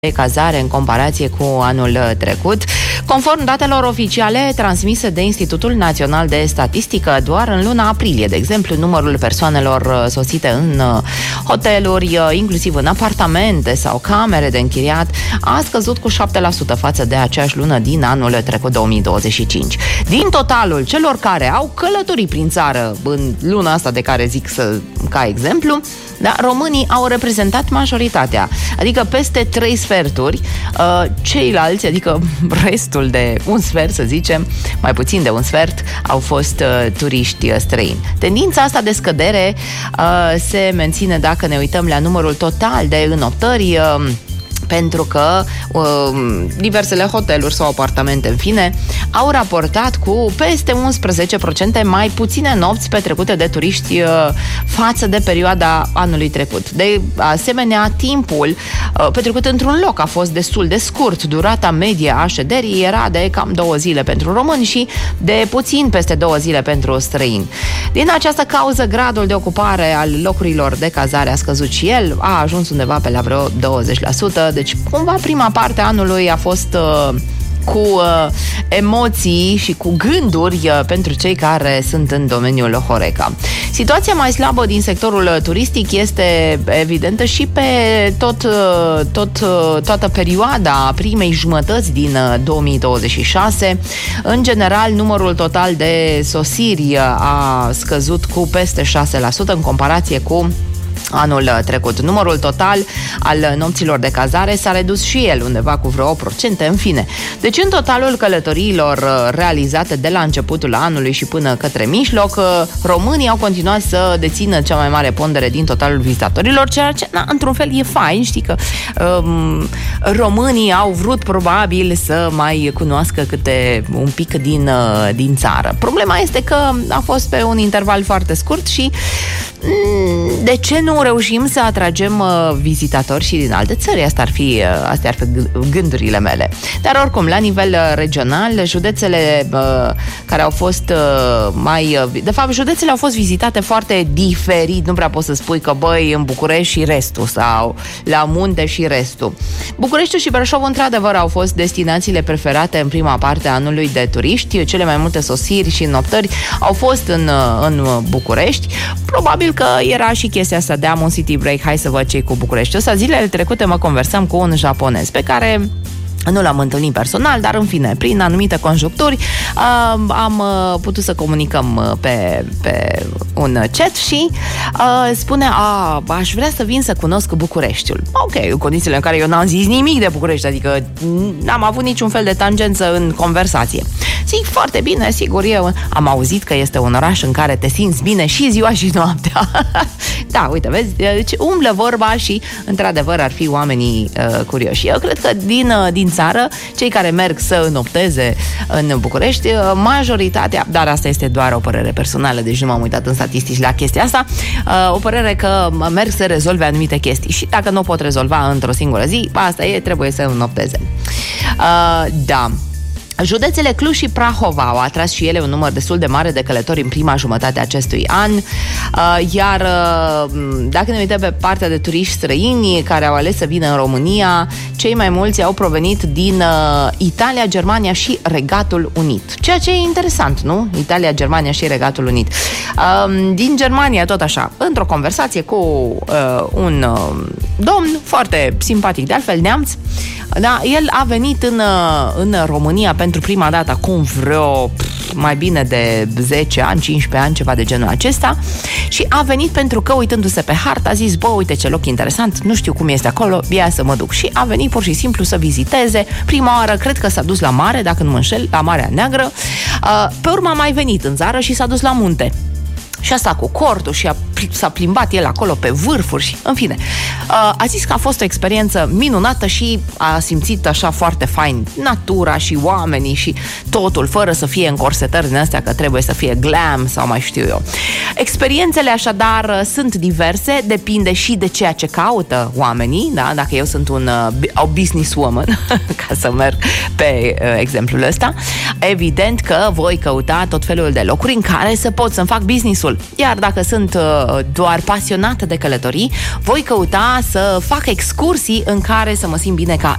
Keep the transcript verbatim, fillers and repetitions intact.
de cazare în comparație cu anul trecut. Conform datelor oficiale transmise de Institutul Național de Statistică, doar în luna aprilie, de exemplu, numărul persoanelor sosite în hoteluri, inclusiv în apartamente sau camere de închiriat, a scăzut cu șapte la sută față de aceeași lună din anul trecut, două mii douăzeci și cinci. Din totalul celor care au călătorit prin țară în luna asta de care zic să, ca exemplu, da, românii au reprezentat majoritatea, adică peste trei sferturi, ceilalți, adică restul de un sfert, să zicem, mai puțin de un sfert, au fost turiști străini. Tendința asta de scădere se menține dacă ne uităm la numărul total de înoptări, pentru că uh, diversele hoteluri sau apartamente, în fine, au raportat cu peste unsprezece la sută mai puține nopți petrecute de turiști uh, față de perioada anului trecut. De asemenea, timpul uh, petrecut într-un loc a fost destul de scurt. Durata medie a șederii era de cam două zile pentru români și de puțin peste două zile pentru străini. Din această cauză, gradul de ocupare al locurilor de cazare a scăzut și el, a ajuns undeva pe la vreo douăzeci la sută. Deci, cumva, prima parte a anului a fost uh, cu uh, emoții și cu gânduri uh, pentru cei care sunt în domeniul Horeca. Situația mai slabă din sectorul turistic este evidentă și pe tot, uh, tot, uh, toată perioada primei jumătăți din uh, două mii douăzeci și șase. În general, numărul total de sosiri a scăzut cu peste șase la sută în comparație cu anul trecut. Numărul total al nopților de cazare s-a redus și el undeva cu vreo opt la sută, în fine. Deci, în totalul călătoriilor realizate de la începutul anului și până către mijloc, românii au continuat să dețină cea mai mare pondere din totalul vizitatorilor, ceea ce, na, într-un fel, e fain. Știi că um, românii au vrut probabil să mai cunoască câte un pic din, uh, din țară. Problema este că a fost pe un interval foarte scurt și mm, de ce nu reușim să atragem uh, vizitatori și din alte țări? Asta ar fi, uh, astea ar fi gândurile mele. Dar oricum, la nivel uh, regional, județele uh, care au fost uh, mai... Uh, de fapt, județele au fost vizitate foarte diferit. Nu prea poți să spui că, băi, în București și restul, sau la munte și restul. Bucureștiul și Brașov, într-adevăr, au fost destinațiile preferate în prima parte a anului de turiști. Cele mai multe sosiri și înoptări au fost în, în București. Probabil că era și chestia asta de am un city break, hai să văd ce-i cu București. Ăsta, zilele trecute mă conversam cu un japonez pe care nu l-am întâlnit personal, dar în fine, prin anumite conjuncturi uh, am uh, putut să comunicăm uh, pe, pe un chat și uh, spune, a, aș vrea să vin să cunosc Bucureștiul. Ok, în condițiile în care eu n-am zis nimic de București, adică n-am avut niciun fel de tangență în conversație. Zic, foarte bine, sigur, eu am auzit că este un oraș în care te simți bine și ziua și noaptea. Da, uite, vezi, deci umblă vorba și, într-adevăr, ar fi oamenii uh, curioși. Eu cred că din, uh, din țară, cei care merg să înopteze în București, majoritatea, dar asta este doar o părere personală, deci nu m-am uitat în statistici la chestia asta, o părere că merg să rezolve anumite chestii și dacă nu pot rezolva într-o singură zi, asta e, trebuie să înopteze. Da. Județele Cluj și Prahova au atras și ele un număr destul de mare de călători în prima jumătate a acestui an, iar dacă ne uităm pe partea de turiști străini care au ales să vină în România, cei mai mulți au provenit din Italia, Germania și Regatul Unit. Ceea ce e interesant, nu? Italia, Germania și Regatul Unit. Din Germania, tot așa, într-o conversație cu un domn foarte simpatic, de altfel neamț, da, el a venit în, în România pentru prima dată acum vreo mai bine de zece ani, cincisprezece ani, ceva de genul acesta, și a venit pentru că, uitându-se pe hartă, a zis, bă, uite ce loc interesant, nu știu cum este acolo, ia să mă duc. Și a venit pur și simplu să viziteze. Prima oară cred că s-a dus la mare, dacă nu mă înșel, la Marea Neagră. Pe urmă a mai venit în țară și s-a dus la munte. Și asta cu cordul și a, s-a plimbat el acolo pe vârfuri și, în fine, a zis că a fost o experiență minunată și a simțit așa foarte fain natura și oamenii și totul, fără să fie încorsetări din astea că trebuie să fie glam sau mai știu eu. Experiențele așadar sunt diverse, depinde și de ceea ce caută oamenii, da? Dacă eu sunt un o businesswoman, ca să merg pe uh, exemplul ăsta, evident că voi căuta tot felul de locuri în care să pot să-mi fac business-ul. Iar dacă sunt uh, doar pasionată de călătorii, voi căuta să fac excursii în care să mă simt bine ca